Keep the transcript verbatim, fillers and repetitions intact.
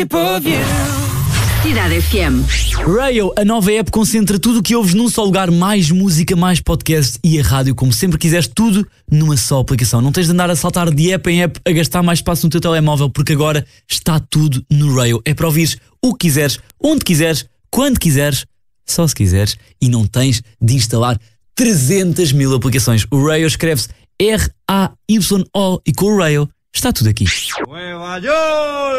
Cidade F M. Rayo, a nova app concentra tudo o que ouves num só lugar, mais música, mais podcast e a rádio, como sempre quiseres, tudo numa só aplicação. Não tens de andar a saltar de app em app a gastar mais espaço no teu telemóvel, porque agora está tudo no Rayo. É para ouvires o que quiseres, onde quiseres, quando quiseres, só se quiseres, e não tens de instalar trezentas mil aplicações. O Rayo escreve-se R A Y O e com o Rayo está tudo aqui.